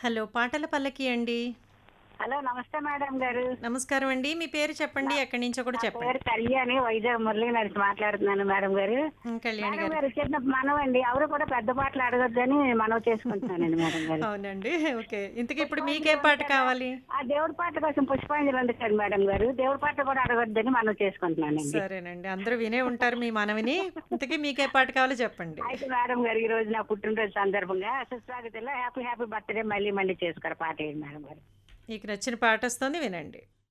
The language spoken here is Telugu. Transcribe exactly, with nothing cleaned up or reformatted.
హలో! పాటల పల్లకి అండి. హలో! నమస్తే మేడం గారు. నమస్కారం అండి. మీ పేరు చెప్పండి. నా ఎక్కడి నుంచో కూడా నా చెప్పండి. పేరు కళ్యాణి. వైజాగ్ మురళీ నరసి మాట్లాడుతున్నాను మేడం గారు. హ్మ్. కళ్యాణి మేడం గారు. గారు చిన్న మనవండి. ఎవరు కూడా పెద్ద పాటలు అడగొద్దని మనవి చేసుకుంటున్నానండి మేడం గారు. అవునండి. ఓకే. ఇంతకీ ఇప్పుడు పుష్పాంజలి మీకే ఉంది పాట కదా! కావాలి? ఆ దేవుడి పాటల కోసం పుష్పాంజలి ఉంది కదా మేడం గారు. దేవుడి పాటలు కూడా అడగొద్దని మనవి చేసుకుంటున్నానండి. సరేనండి. అందరూ వినే ఉంటారు మీ మనవిని. ఇంతకీ మీకే పాట కావాలో చెప్పండి. అయితే మేడం గారు ఈ రోజు నా పుట్టినరోజు సందర్భంగా సుస్వాగతంలో హ్యాపీ హ్యాపీ బర్త్‌డే మళ్ళీ మళ్ళీ చేసుకోరా పాట వేయండి మేడం గారు. మీకు నచ్చిన పాటొస్తుంది వినండి.